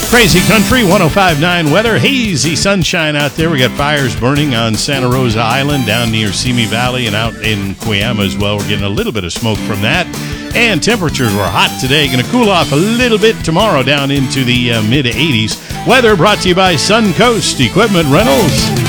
Crazy Country 105.9 weather. Hazy sunshine out there. We got fires burning on Santa Rosa Island down near Simi Valley and out in Cuyama as well. We're getting a little bit of smoke from that. And temperatures were hot today. Going to cool off a little bit tomorrow down into the mid-80s. Weather brought to you by Suncoast Equipment Rentals.